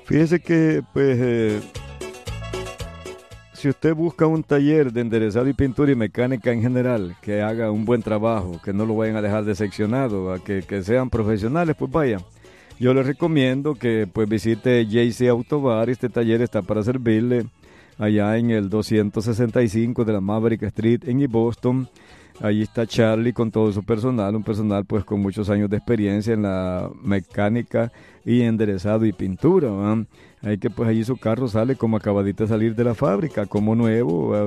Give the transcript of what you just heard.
Fíjese que, pues, si usted busca un taller de enderezado y pintura y mecánica en general, que haga un buen trabajo, que no lo vayan a dejar decepcionado, que sean profesionales, pues vaya. Yo le recomiendo que pues visite JC Autobar. Este taller está para servirle allá en el 265 de la Maverick Street en East Boston. Allí está Charlie con todo su personal, un personal pues con muchos años de experiencia en la mecánica y enderezado y pintura, ¿va? Hay que pues allí su carro sale como acabadito de salir de la fábrica, como nuevo,